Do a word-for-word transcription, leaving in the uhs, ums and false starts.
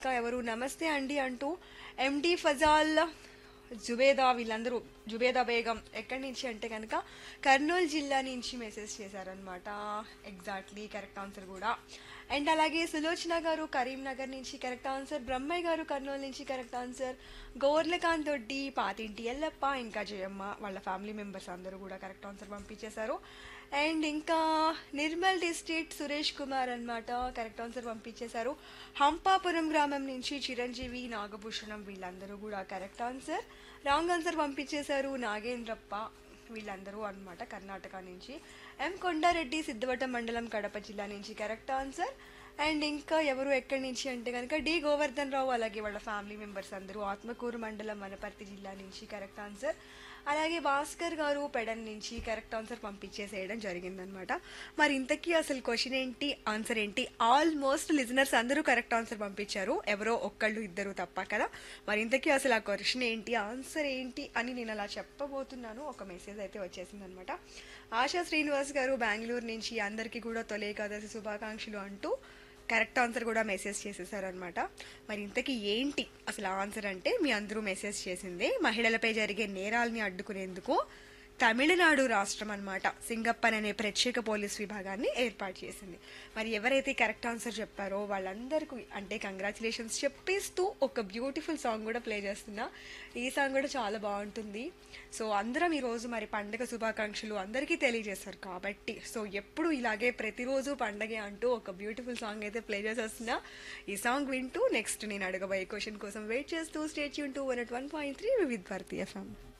ఇంకా ఎవరు నమస్తే అండి అంటూ ఎండి ఫజాల్ జుబేదా వీళ్ళందరూ జుబేదా బేగం ఎక్కడి నుంచి అంటే కనుక కర్నూలు జిల్లా నుంచి మెసేజ్ చేశారనమాట. ఎగ్జాక్ట్లీ కరెక్ట్ ఆన్సర్ కూడా. అండ్ అలాగే సులోచన గారు కరీంనగర్ నుంచి కరెక్ట్ ఆన్సర్, బ్రహ్మయ్య గారు కర్నూలు నుంచి కరెక్ట్ ఆన్సర్, గోర్లకాంత్ తొడ్డి పాతింటి ఎల్లప్ప ఇంకా జయమ్మ వాళ్ళ ఫ్యామిలీ మెంబర్స్ అందరూ కూడా కరెక్ట్ ఆన్సర్ పంపించేశారు. అండ్ ఇంకా నిర్మల్ డిస్ట్రిక్ట్ సురేష్ కుమార్ అన్నమాట కరెక్ట్ ఆన్సర్ పంపించేశారు. హంపాపురం గ్రామం నుంచి చిరంజీవి నాగభూషణం వీళ్ళందరూ కూడా కరెక్ట్ ఆన్సర్. రాంగ్ ఆన్సర్ పంపించేశారు నాగేంద్రప్ప వీళ్ళందరూ అన్నమాట కర్ణాటక నుంచి. ఎం కొండారెడ్డి సిద్ధవటం మండలం కడప జిల్లా నుంచి కరెక్ట్ ఆన్సర్. అండ్ ఇంకా ఎవరు ఎక్కడి నుంచి అంటే కనుక డి గోవర్ధన్ రావు అలాగే వాళ్ళ ఫ్యామిలీ మెంబర్స్ అందరూ ఆత్మకూరు మండలం వనపర్తి జిల్లా నుంచి కరెక్ట్ ఆన్సర్. అలాగే భాస్కర్ గారు పెడన్ నుంచి కరెక్ట్ ఆన్సర్ పంపించేసేయడం జరిగిందనమాట. మరి ఇంతకీ అసలు క్వశ్చన్ ఏంటి, ఆన్సర్ ఏంటి? ఆల్మోస్ట్ లిజనర్స్ అందరూ కరెక్ట్ ఆన్సర్ పంపించారు, ఎవరో ఒక్కళ్ళు ఇద్దరు తప్ప కదా. మరి ఇంతకీ అసలు ఆ క్వశ్చన్ ఏంటి, ఆన్సర్ ఏంటి అని నేను అలా చెప్పబోతున్నాను. ఒక మెసేజ్ అయితే వచ్చేసింది అనమాట. ఆశా శ్రీనివాస్ గారు బెంగళూరు నుంచి అందరికీ కూడా తొలి ఏకాదశి శుభాకాంక్షలు అంటూ కరెక్ట్ ఆన్సర్ కూడా మెసేజ్ చేసేసారనమాట. మరి ఇంతకీ ఏంటి అసలు ఆన్సర్ అంటే మీ అందరూ మెసేజ్ చేసింది మహిళలపై జరిగే నేరాల్ని అడ్డుకునేందుకు తమిళనాడు రాష్ట్రం అన్నమాట సింగప్పన్ అనే ప్రత్యేక పోలీస్ విభాగాన్ని ఏర్పాటు చేసింది. మరి ఎవరైతే కరెక్ట్ ఆన్సర్ చెప్పారో వాళ్ళందరికీ అంటే కంగ్రాచులేషన్స్ చెప్పేస్తూ ఒక బ్యూటిఫుల్ సాంగ్ కూడా ప్లే చేస్తున్నా. ఈ సాంగ్ కూడా చాలా బాగుంటుంది. సో అందరం ఈరోజు మరి పండగ శుభాకాంక్షలు అందరికీ తెలియజేస్తారు కాబట్టి సో ఎప్పుడు ఇలాగే ప్రతిరోజు పండగే అంటూ ఒక బ్యూటిఫుల్ సాంగ్ అయితే ప్లే చేసేస్తున్నా. ఈ సాంగ్ వింటూ నెక్స్ట్ నేను అడగబోయే క్వశ్చన్ కోసం వెయిట్ చేస్తూ stay tune to one at one point three Vividh Bharati FM.